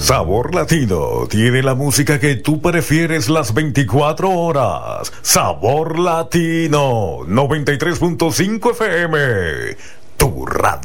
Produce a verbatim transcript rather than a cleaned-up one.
Sabor Latino tiene la música que tú prefieres las veinticuatro horas. Sabor Latino noventa y tres punto cinco F M, tu radio.